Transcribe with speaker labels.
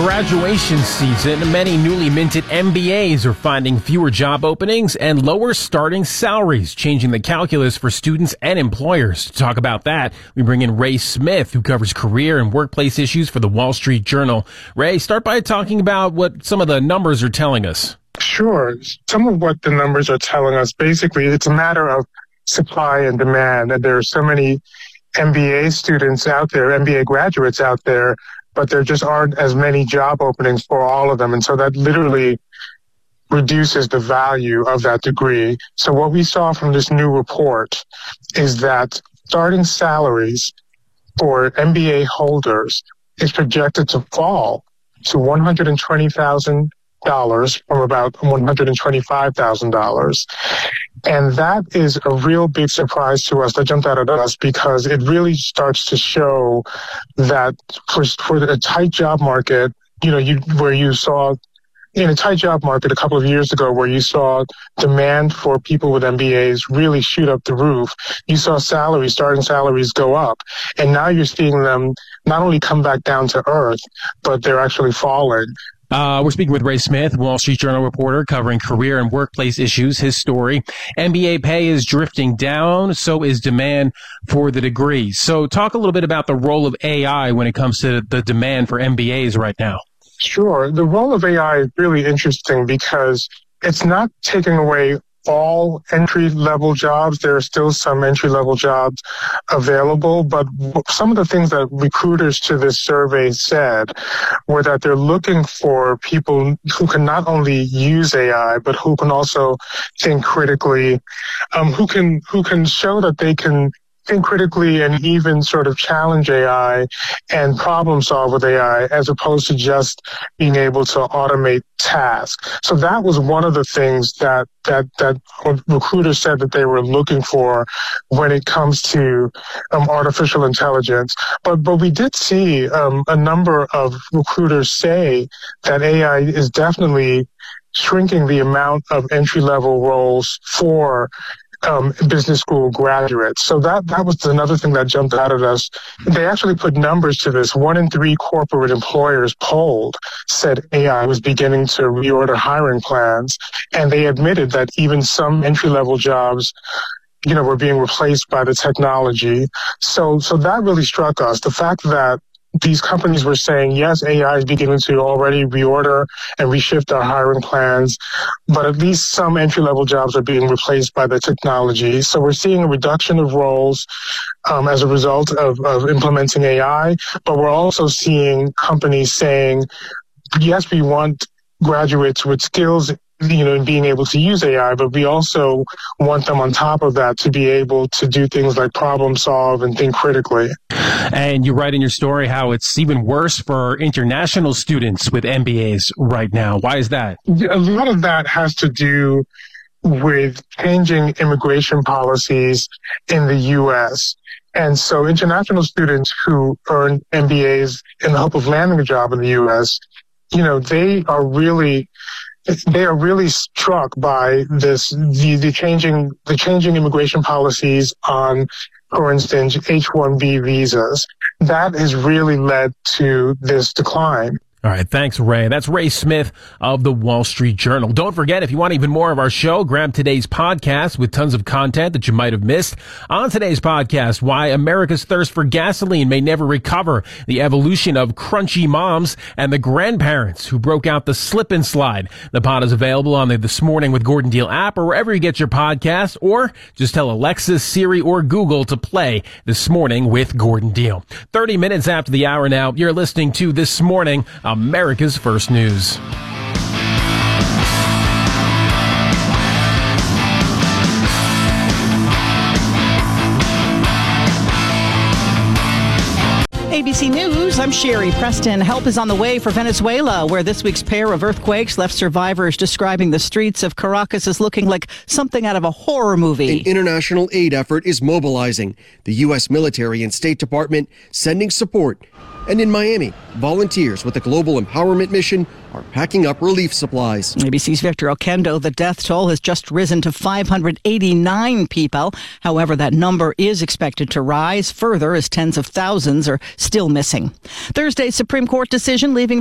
Speaker 1: graduation season, many newly minted MBAs are finding fewer job openings and lower starting salaries, changing the calculus for students and employers. To talk about that, we bring in Ray Smith, who covers career and workplace issues for the Wall Street Journal. Ray, start by talking about what some of the numbers are telling us.
Speaker 2: Sure. Some of what the numbers are telling us, basically, it's a matter of supply and demand. And there are so many MBA students out there, MBA graduates out there, but there just aren't as many job openings for all of them. And so that literally reduces the value of that degree. So what we saw from this new report is that starting salaries for MBA holders is projected to fall to $120,000 from about $125,000. And that is a real big surprise to us that jumped out at us because it really starts to show that for a tight job market, where you saw in a tight job market a couple of years ago where you saw demand for people with MBAs really shoot up the roof, you saw starting salaries go up. And now you're seeing them not only come back down to earth, but they're actually falling.
Speaker 1: We're speaking with Ray Smith, Wall Street Journal reporter covering career and workplace issues. His story, MBA pay is drifting down, so is demand for the degree. So talk a little bit about the role of AI when it comes to the demand for MBAs right now.
Speaker 2: Sure. The role of AI is really interesting because it's not taking away all entry-level jobs. There are still some entry-level jobs available, but some of the things that recruiters to this survey said were that they're looking for people who can not only use AI, but who can also think critically, who can show that they can think critically and even sort of challenge AI and problem solve with AI as opposed to just being able to automate tasks. So that was one of the things that recruiters said that they were looking for when it comes to artificial intelligence. But we did see a number of recruiters say that AI is definitely shrinking the amount of entry-level roles for business school graduates. So that was another thing that jumped out at us. They actually put numbers to this. 1 in 3 corporate employers polled said AI was beginning to reorder hiring plans. And they admitted that even some entry-level jobs, were being replaced by the technology. So that really struck us. The fact that these companies were saying, yes, AI is beginning to already reorder and reshift our hiring plans, but at least some entry-level jobs are being replaced by the technology. So we're seeing a reduction of roles as a result of implementing AI, but we're also seeing companies saying, yes, we want graduates with skills in being able to use AI, but we also want them on top of that to be able to do things like problem solve and think critically.
Speaker 1: And you write in your story how it's even worse for international students with MBAs right now. Why is that?
Speaker 2: A lot of that has to do with changing immigration policies in the U.S. And so international students who earn MBAs in the hope of landing a job in the U.S., they are really struck by the changing immigration policies on, for instance, H-1B visas. That has really led to this decline.
Speaker 1: All right. Thanks, Ray. That's Ray Smith of the Wall Street Journal. Don't forget, if you want even more of our show, grab today's podcast with tons of content that you might have missed. On today's podcast, why America's thirst for gasoline may never recover, the evolution of crunchy moms, and the grandparents who broke out the slip and slide. The pod is available on the This Morning with Gordon Deal app or wherever you get your podcast, or just tell Alexa, Siri, or Google to play This Morning with Gordon Deal. 30 minutes after the hour now, you're listening to This Morning, America's First News.
Speaker 3: ABC News, I'm Sherry Preston. Help is on the way for Venezuela, where this week's pair of earthquakes left survivors describing the streets of Caracas as looking like something out of a horror movie.
Speaker 4: An international aid effort is mobilizing. The U.S. military and State Department sending support. And in Miami, volunteers with the Global Empowerment Mission are packing up relief supplies.
Speaker 3: ABC's Victor Oquendo, the death toll has just risen to 589 people. However, that number is expected to rise further as tens of thousands are still missing. Thursday's Supreme Court decision leaving